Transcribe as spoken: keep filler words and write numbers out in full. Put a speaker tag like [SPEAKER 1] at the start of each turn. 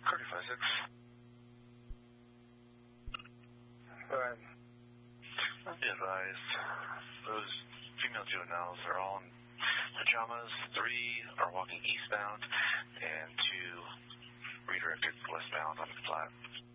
[SPEAKER 1] Cardi five six.
[SPEAKER 2] Go ahead.
[SPEAKER 1] Be advised, those female juveniles are all in pajamas. Three are walking eastbound, and two redirected westbound on the flat.